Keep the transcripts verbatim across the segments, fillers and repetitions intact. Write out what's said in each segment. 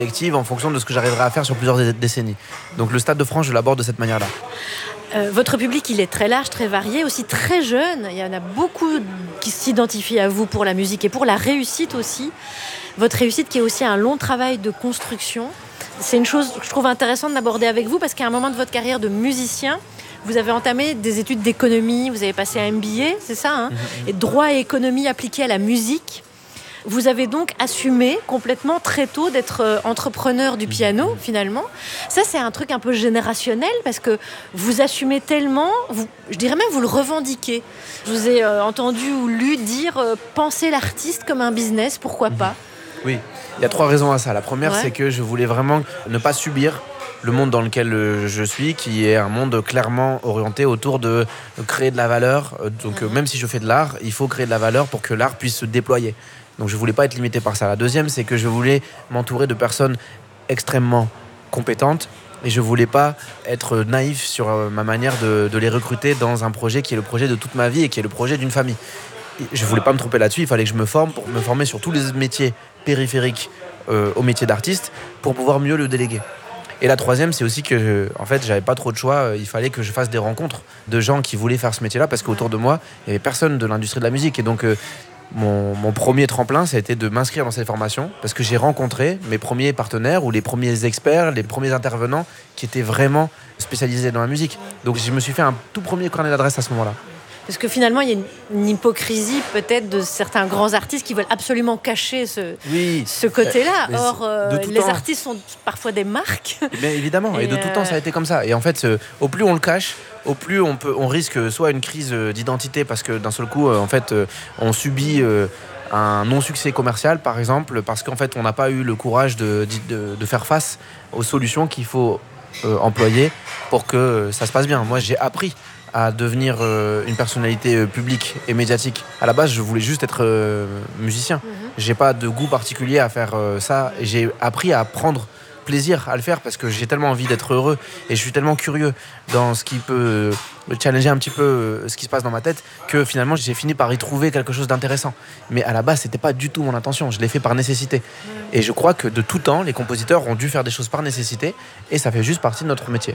collective en fonction de ce que j'arriverai à faire sur plusieurs dé- décennies. Donc le Stade de France, je l'aborde de cette manière-là. Euh, votre public, il est très large, très varié, aussi très jeune. Il y en a beaucoup qui s'identifient à vous pour la musique et pour la réussite aussi. Votre réussite qui est aussi un long travail de construction. C'est une chose que je trouve intéressante d'aborder avec vous parce qu'à un moment de votre carrière de musicien, vous avez entamé des études d'économie, vous avez passé un M B A, c'est ça, hein, mmh. Et droit et économie appliqués à la musique. Vous avez donc assumé complètement très tôt d'être entrepreneur du piano, finalement. Ça, c'est un truc un peu générationnel parce que vous assumez tellement, vous, je dirais même vous le revendiquez. Je vous ai euh, entendu ou lu dire euh, « penser l'artiste comme un business, pourquoi pas ?» Oui, il y a trois raisons à ça. La première, ouais. c'est que je voulais vraiment ne pas subir le monde dans lequel je suis, qui est un monde clairement orienté autour de créer de la valeur. Donc, mmh. même si je fais de l'art, il faut créer de la valeur pour que l'art puisse se déployer. Donc je ne voulais pas être limité par ça. La deuxième, c'est que je voulais m'entourer de personnes extrêmement compétentes et je ne voulais pas être naïf sur ma manière de, de les recruter dans un projet qui est le projet de toute ma vie et qui est le projet d'une famille. Et je ne voulais pas me tromper là-dessus, il fallait que je me forme pour me former sur tous les métiers périphériques euh, au métier d'artiste pour pouvoir mieux le déléguer. Et la troisième, c'est aussi que en fait, j'avais pas trop de choix. Il fallait que je fasse des rencontres de gens qui voulaient faire ce métier-là parce qu'autour de moi, il n'y avait personne de l'industrie de la musique. Et donc, euh, Mon, mon premier tremplin, ça a été de m'inscrire dans cette formation parce que j'ai rencontré mes premiers partenaires ou les premiers experts, les premiers intervenants qui étaient vraiment spécialisés dans la musique. Donc je me suis fait un tout premier carnet d'adresses à ce moment-là. Parce que finalement, il y a une, une hypocrisie peut-être de certains grands artistes qui veulent absolument cacher ce, oui, ce côté-là. Mais Or, euh, les temps. artistes sont parfois des marques. Mais évidemment, et, et de tout euh... temps, ça a été comme ça. Et en fait, euh, au plus on le cache, au plus on, peut, on risque soit une crise d'identité parce que d'un seul coup, euh, en fait, euh, on subit euh, un non-succès commercial, par exemple, parce qu'en fait, on n'a pas eu le courage de, de, de faire face aux solutions qu'il faut euh, employer pour que ça se passe bien. Moi, j'ai appris à devenir euh, une personnalité euh, publique et médiatique. À la base, je voulais juste être euh, musicien. Mm-hmm. J'ai pas de goût particulier à faire euh, ça. Et j'ai appris à prendre plaisir à le faire parce que j'ai tellement envie d'être heureux et je suis tellement curieux dans ce qui peut euh, challenger un petit peu euh, ce qui se passe dans ma tête que finalement j'ai fini par y trouver quelque chose d'intéressant. Mais à la base, c'était pas du tout mon intention. Je l'ai fait par nécessité. Mm-hmm. Et je crois que de tout temps, les compositeurs ont dû faire des choses par nécessité et ça fait juste partie de notre métier.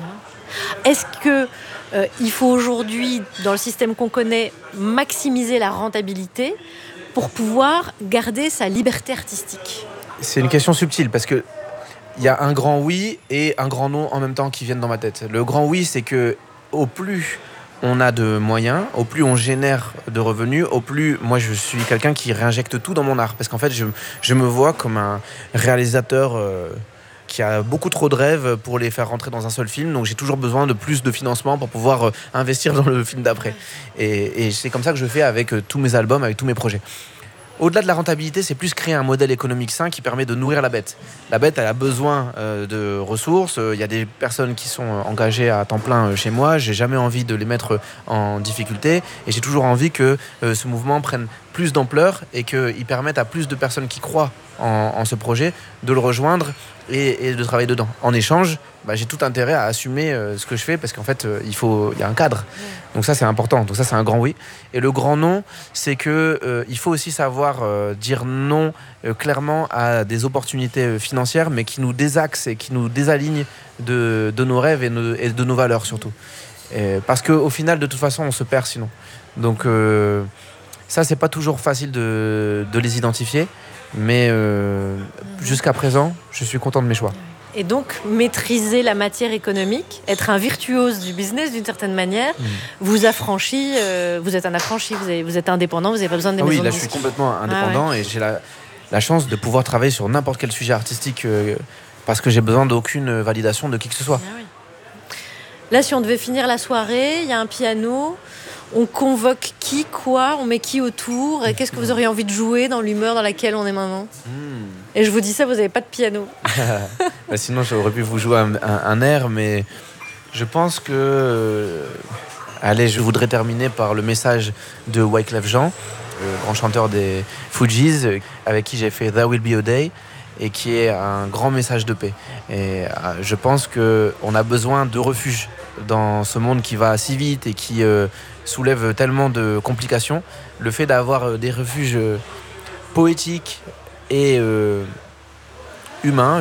Est-ce que Euh, il faut aujourd'hui, dans le système qu'on connaît, maximiser la rentabilité pour pouvoir garder sa liberté artistique? C'est une question subtile parce que il y a un grand oui et un grand non en même temps qui viennent dans ma tête. Le grand oui, c'est que au plus on a de moyens, au plus on génère de revenus, au plus moi je suis quelqu'un qui réinjecte tout dans mon art parce qu'en fait je, je me vois comme un réalisateur euh, qui a beaucoup trop de rêves pour les faire rentrer dans un seul film. Donc j'ai toujours besoin de plus de financement pour pouvoir euh, investir dans le film d'après. Et, et c'est comme ça que je fais avec euh, tous mes albums, avec tous mes projets. Au-delà de la rentabilité, c'est plus créer un modèle économique sain qui permet de nourrir la bête. La bête, elle a besoin euh, de ressources. Il y a des personnes qui sont engagées à temps plein chez moi. J'ai jamais envie de les mettre en difficulté. Et j'ai toujours envie que euh, ce mouvement prenne plus d'ampleur et qu'il permette à plus de personnes qui croient en, en ce projet de le rejoindre et, et de travailler dedans. En échange, bah, j'ai tout intérêt à assumer euh, ce que je fais parce qu'en fait, euh, il faut, il y a un cadre. Donc ça, c'est important. Donc ça, c'est un grand oui. Et le grand non, c'est que euh, il faut aussi savoir euh, dire non euh, clairement à des opportunités financières, mais qui nous désaxent et qui nous désalignent de, de nos rêves et, nos, et de nos valeurs surtout. Et parce qu'au final, de toute façon, on se perd sinon. Donc euh, ça, c'est pas toujours facile de, de les identifier, mais euh, jusqu'à présent, je suis content de mes choix. Et donc, maîtriser la matière économique, être un virtuose du business d'une certaine manière, mmh. vous affranchit, euh, vous êtes un affranchi, vous, avez, vous êtes indépendant, vous n'avez pas besoin des ah maisons oui, là, de je suis complètement indépendant ah ouais. et j'ai la, la chance de pouvoir travailler sur n'importe quel sujet artistique euh, parce que j'ai besoin d'aucune validation de qui que ce soit. Ah oui. Là, si on devait finir la soirée, il y a un piano, on convoque qui, quoi, on met qui autour et qu'est-ce que vous auriez envie de jouer dans l'humeur dans laquelle on est maintenant mmh. Et je vous dis ça, vous n'avez pas de piano. bah sinon, j'aurais pu vous jouer un, un, un air, mais je pense que... Euh, allez, je voudrais terminer par le message de Wyclef Jean, le grand chanteur des Fugees, avec qui j'ai fait There Will Be a Day, et qui est un grand message de paix. Et euh, je pense qu'on a besoin de refuge dans ce monde qui va si vite et qui euh, soulève tellement de complications. Le fait d'avoir des refuges poétiques et euh, humain,